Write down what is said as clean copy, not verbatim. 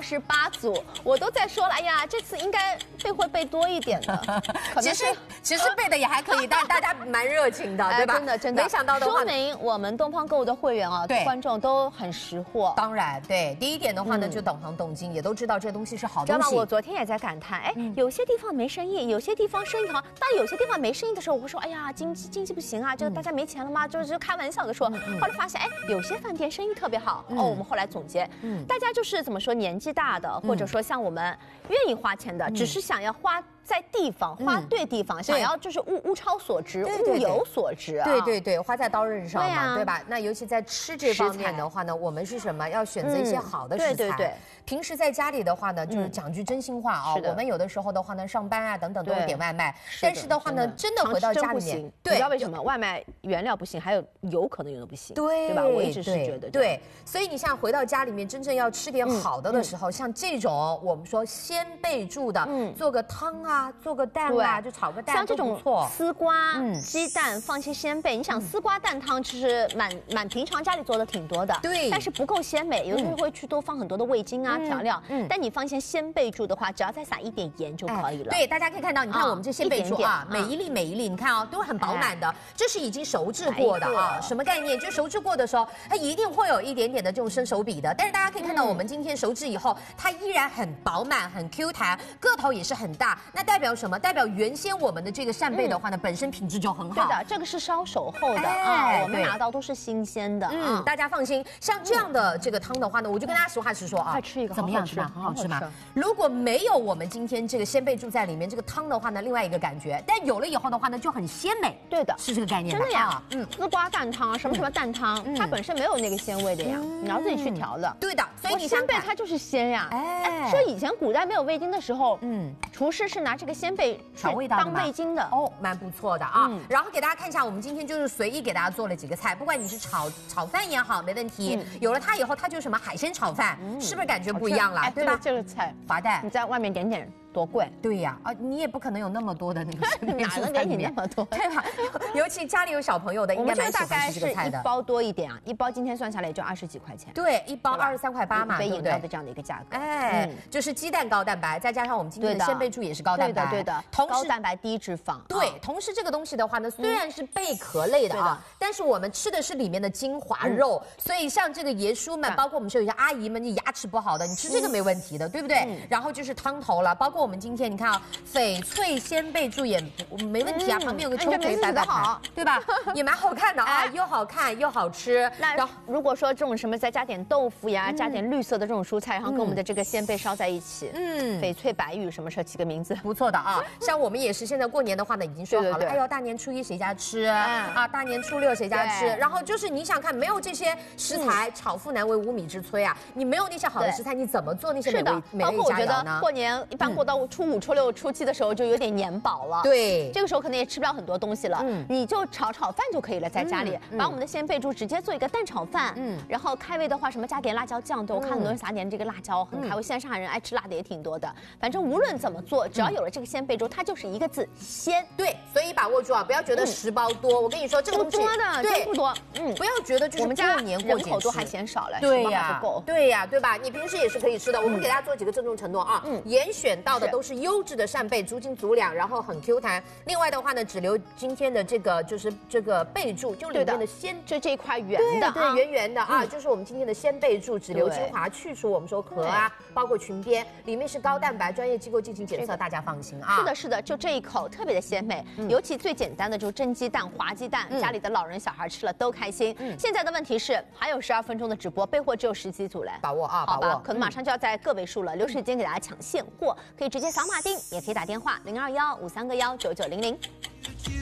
28组，我都在说了，哎呀，这次应该会备多一点的。 其实备的也还可以，但是大家蛮热情的，对吧？ 真的， 没想到的话， 说明我们东方购物的会员啊，观众都很识货。 当然，对，第一点的话呢，就懂行懂经，也都知道这东西是好东西。 知道吗？我昨天也在感叹，哎，有些地方没生意，有些地方生意好，但有些地方没生意的时候，我会说，哎呀，经济不行啊，就大家没钱了吗？就是开玩笑的说。后来发现，哎，有些饭店生意特别好。哦，我们后来总结，大家就是怎么说，年纪大的，或者说像我们愿意花钱的，只是想要花在地方，花对地方，想要就是物超所值，物有所值啊。 对，花在刀刃上嘛，对吧？那尤其在吃这方面的话呢，我们是什么？要选择一些好的食材。对。平时在家里的话呢，就是讲句真心话啊，我们有的时候的话呢，上班啊等等都有点外卖，但是的话呢，真的回到家里面， 你知道为什么外卖原料不行，还有可能用的不行，对吧？我一直是觉得对，所以你像回到家里面，真正要吃点好的时候，像这种我们说先备注的，做个汤啊，做个蛋啊，就炒个蛋， 像这种丝瓜、鸡蛋放些鲜贝，你想丝瓜蛋汤其实蛮平常家里做的挺多的，对，但是不够鲜美，有时候会去多放很多的味精啊。调料，但你放一些鲜贝柱的话，只要再撒一点盐就可以了。 对，大家可以看到，你看我们这鲜贝柱啊，每一粒，你看啊，都很饱满的，这是已经熟制过的啊。什么概念？就熟制过的时候，它一定会有一点点的这种生手笔的。但是大家可以看到，我们今天熟制以后，它依然很饱满、很 Q 弹，个头也是很大。那代表什么？代表原先我们的这个扇贝的话呢，本身品质就很好。 对的，这个是烧熟后的啊，我们拿到都是新鲜的。 大家放心，像这样的这个汤的话呢，我就跟大家实话实说啊， 快吃一个， 怎么样？很好吃吗？如果没有我们今天这个鲜贝柱在里面，这个汤的话呢，另外一个感觉。但有了以后的话呢，就很鲜美。 对的， 是这个概念。 真的呀，丝瓜蛋汤，什么蛋汤，它本身没有那个鲜味的呀，你要自己去调的。 对的，所以你鲜贝它就是鲜呀。哎，说以前古代没有味精的时候，厨师是拿这个鲜贝调味道当味精的。 哦，蛮不错的啊。然后给大家看一下，我们今天就是随意给大家做了几个菜，不管你是炒饭也好，没问题。有了它以后，它就是什么海鲜炒饭，是不是感觉不一样了？对吧？ 这个菜滑蛋， 你在外面点多贵？ 对呀，你也不可能有那么多的那个哪能给你那么多？ 对吧？尤其家里有小朋友的，应该蛮喜欢吃这个菜的。 一包多一点啊，一包今天算下来也就20几块钱。 对，一包23.8嘛， 一杯饮料的这样的一个价格。 哎，就是鸡蛋高蛋白，再加上我们今天的鲜贝柱也是高蛋白， 对的，高蛋白低脂肪。 对，同时这个东西的话呢，虽然是贝壳类的啊，但是我们吃的是里面的精华肉，所以像这个爷叔们，包括我们说有些阿姨们，你牙齿不好的，你吃这个没问题的，对不对？然后就是汤头了，包括我们今天你看啊，翡翠鲜贝柱也没问题啊，旁边有个秋葵摆盘，对吧？也蛮好看的啊，又好看又好吃。 那如果说这种什么再加点豆腐呀，加点绿色的这种蔬菜，然后跟我们的这个鲜贝烧在一起，翡翠白玉什么起个名字， 不错的啊。像我们也是现在过年的话呢，已经说好了，哎呦，大年初一谁家吃啊？大年初六谁家吃？然后就是你想看，没有这些食材，炒腹难为无米之炊啊！你没有那些好的食材，你怎么做那些美味佳肴呢？ 包括我觉得过年一般过到初5、初6、初7的时候就有点年饱了， 对， 这个时候可能也吃不了很多东西了，你就炒饭就可以了，在家里把我们的鲜贝柱直接做一个蛋炒饭，然后开胃的话什么加点辣椒酱，对，我看很多人撒点这个辣椒很开胃，现在上海人爱吃辣的也挺多的，反正无论怎么做，只要有了这个鲜贝柱，它就是一个字鲜。 对，所以把握住啊，不要觉得10包多，我跟你说这个东西不多的，对，不多， 不要觉得就是我们家过年人口都还嫌少了， 对呀，对呀，对吧？你平时也是可以吃的，我们给大家做几个郑重承诺啊，严选到的都是优质的扇贝，足斤足两，然后很 Q 弹。另外的话呢，只留今天的这个就是这个贝柱，就里面的鲜， 就这一块圆的， 对，圆圆的啊，就是我们今天的鲜贝柱，只留精华，去除我们说壳啊，包括裙边，里面是高蛋白，专业机构进行检测，大家放心啊。 是的，是的，就这一口特别的鲜美，尤其最简单的就是蒸鸡蛋、滑鸡蛋，家里的老人小孩吃了都开心。现在的问题是还有12分钟的直播，备货只有10几组嘞， 把握啊， 好吧，可能马上就要在个位数了，留时间给大家抢现货，可以直接扫码订，也可以打电话0215319900。